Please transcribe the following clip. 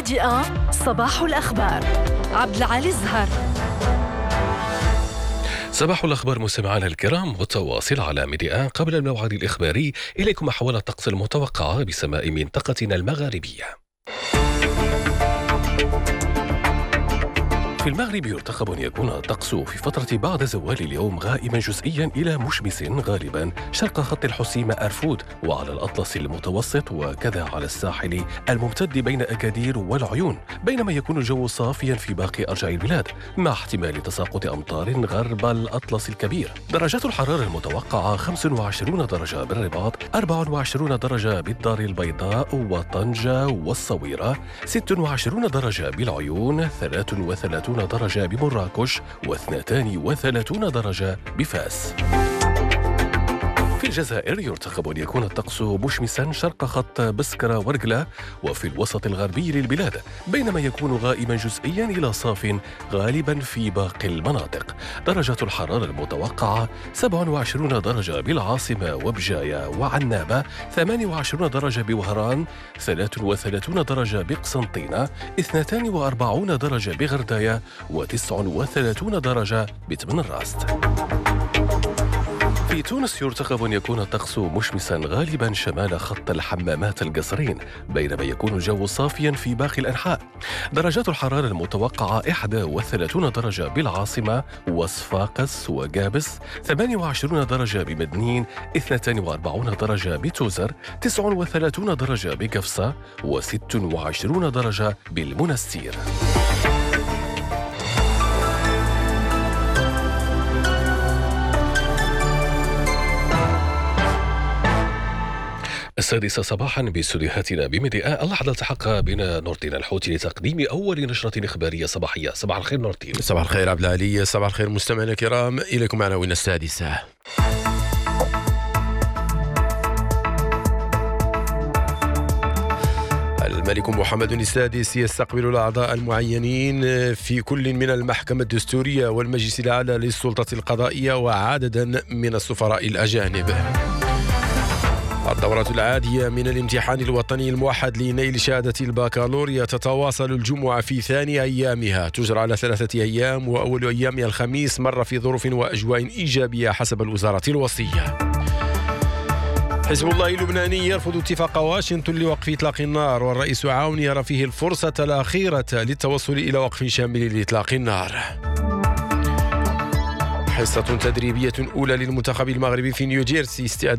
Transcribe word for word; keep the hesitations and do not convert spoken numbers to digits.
ميديا صباح الأخبار. عبد العالي الزهر. صباح الأخبار مستمعينا الكرام، متواصل على ميديا. قبل الموعد الإخباري إليكم أحوال الطقس المتوقعة بسماء منطقتنا المغاربية. في المغرب يرتقب أن يكون الطقس في فترة بعد زوال اليوم غائما جزئيا إلى مشمس غالبا شرق خط الحسيمة أرفود وعلى الأطلس المتوسط، وكذا على الساحل الممتد بين أكادير والعيون، بينما يكون الجو صافيا في باقي أرجاء البلاد مع احتمال تساقط أمطار غرب الأطلس الكبير. درجات الحرارة المتوقعة خمسة وعشرين درجة بالرباط، أربعة وعشرين درجة بالدار البيضاء وطنجة والصويرة، ستة وعشرين درجة بالعيون، ثلاثة وثلاثين درجة بمراكش، واثنتان وثلاثون درجة بفاس. في الجزائر يرتقب أن يكون الطقس مشمسا شرق خط بسكرة ورقلة وفي الوسط الغربي للبلاد، بينما يكون غائما جزئيا إلى صاف غالبا في باقي المناطق. درجات الحرارة المتوقعة سبعة وعشرين درجة بالعاصمة وبجاية وعنابة، ثمانية وعشرين درجة بوهران، ثلاثة وثلاثين درجة بقسنطينة، اثنتان وأربعين درجة بغرداية، وتسعة وثلاثين درجة بتمن الراست. في تونس يرتقب أن يكون الطقس مشمسا غالبا شمال خط الحمامات القصرين، بينما يكون الجو صافيا في باقي الأنحاء. درجات الحرارة المتوقعة واحد وثلاثين درجة بالعاصمة وصفاقس وقابس، ثمانية وعشرين درجة بمدنين، اثنتان وأربعين درجة بتوزر، تسعة وثلاثين درجة بقفصة، وست وعشرين درجة بالمنستير. السادسة صباحا باستديوهاتنا بميديا. اللحظة التحق بنا نور الدين الحوتي لتقديم أول نشرة إخبارية صباحية. صباح الخير نور الدين. صباح الخير عبد العالي، صباح الخير مستمعينا الكرام، إليكم عناوين السادسة. الملك محمد السادس يستقبل الأعضاء المعينين في كل من المحكمة الدستورية والمجلس الأعلى للسلطة القضائية وعددا من السفراء الأجانب. الدورة العادية من الامتحان الوطني الموحد لنيل شهادة البكالوريا تتواصل الجمعة في ثاني أيامها، تجرى على ثلاثة أيام، وأول أيامها الخميس، مرة في ظروف وأجواء إيجابية حسب الوزارة الوصية. حزب الله اللبناني يرفض اتفاق واشنطن لوقف إطلاق النار، والرئيس عون يرى فيه الفرصة الأخيرة للتوصل إلى وقف شامل لإطلاق النار. حصة تدريبية أولى للمنتخب المغربي في نيوجيرسي استعدادا